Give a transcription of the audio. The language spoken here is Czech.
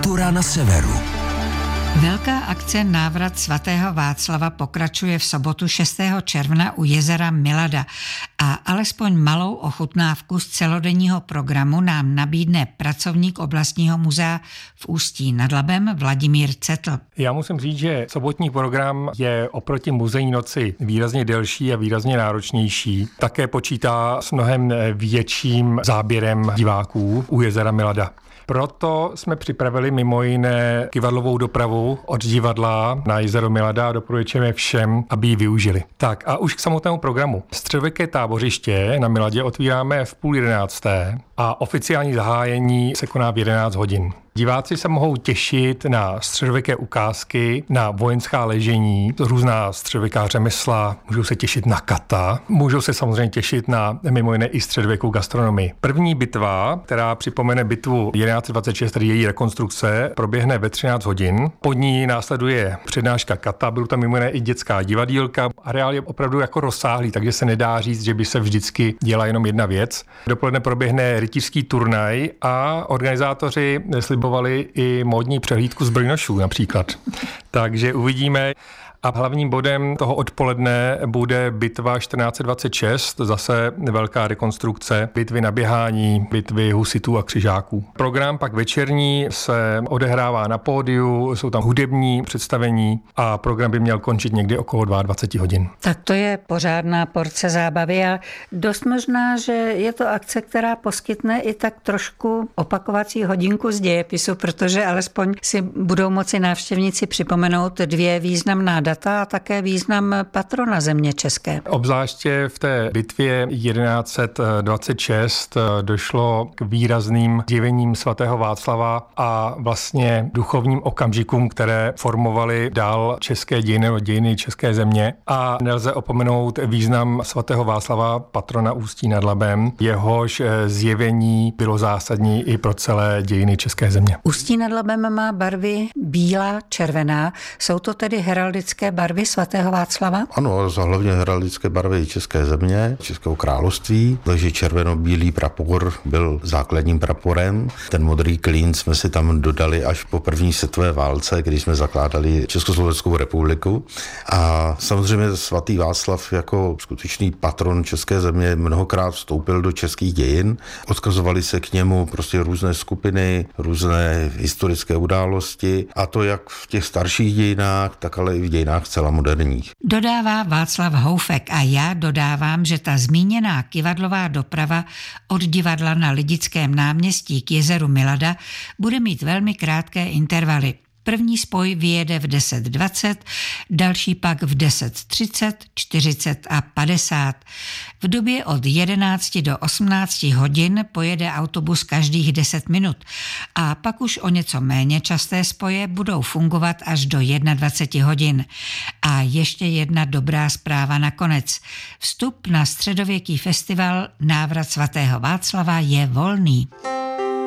Kultura na severu. Velká akce Návrat svatého Václava pokračuje v sobotu 6. června u jezera Milada a alespoň malou ochutnávku z celodenního programu nám nabídne pracovník oblastního muzea v Ústí nad Labem Vladimír Cetl. Já musím říct, že sobotní program je oproti muzejní noci výrazně delší a výrazně náročnější. Také počítá s mnohem větším záběrem diváků u jezera Milada. Proto jsme připravili mimo jiné kivadlovou dopravu od divadla na jezero Milada a doporučujeme všem, aby ji využili. Tak a už k samotnému programu. Středověké tábořiště na Miladě otvíráme v 10:30 a oficiální zahájení se koná v 11 hodin. Diváci se mohou těšit na středověké ukázky, na vojenská ležení, různá středověká řemesla, můžou se těšit na kata, můžou se samozřejmě těšit na mimo jiné i středověkou gastronomii. První bitva, která připomene bitvu 1126, tedy její rekonstrukce, proběhne ve 13 hodin. Po ní následuje přednáška kata, budou tam mimo jiné i dětská divadýlka. Areál je opravdu jako rozsáhlý, takže se nedá říct, že by se vždycky dělala jenom jedna věc. Dopoledne proběhne rytířský turnaj a organizátoři slibovali i módní přehlídku z brýnošů například. Takže uvidíme. A hlavním bodem toho odpoledne bude bitva 1426, zase velká rekonstrukce bitvy na běhání, bitvy husitů a křižáků. Program pak večerní se odehrává na pódiu, jsou tam hudební představení a program by měl končit někdy okolo 22 hodin. Tak to je pořádná porce zábavy a dost možná, že je to akce, která poskytne i tak trošku opakovací hodinku z dějepisu, protože alespoň si budou moci návštěvníci připomenout dvě významná data a také význam patrona země české. Obzvláště v té bitvě 1126 došlo k výrazným zjevením svatého Václava a vlastně duchovním okamžikům, které formovaly dál české dějiny, dějiny české země. A nelze opomenout význam svatého Václava, patrona Ústí nad Labem. Jehož zjevení bylo zásadní i pro celé dějiny české země. Ústí nad Labem má barvy bílá, červená. Jsou to tedy heraldické barvy svatého Václava? Ano, hlavně heraldické barvy české země, Českého království, takže červeno-bílý prapor byl základním praporem. Ten modrý klín jsme si tam dodali až po první světové válce, kdy jsme zakládali Československou republiku. A samozřejmě svatý Václav jako skutečný patron české země mnohokrát vstoupil do českých dějin. Odkazovali se k němu prostě různé skupiny, různé historické události, a to jak v těch starších dějinách, tak ale i v dějinách zcela moderních. Dodává Václav Houfek a já dodávám, že ta zmíněná kivadlová doprava od divadla na Lidickém náměstí k jezeru Milada bude mít velmi krátké intervaly. První spoj vyjede v 10:20, další pak v 10:30, 40 a 50. V době od 11 do 18 hodin pojede autobus každých 10 minut a pak už o něco méně časté spoje budou fungovat až do 21 hodin. A ještě jedna dobrá zpráva nakonec. Vstup na středověký festival Návrat svatého Václava je volný.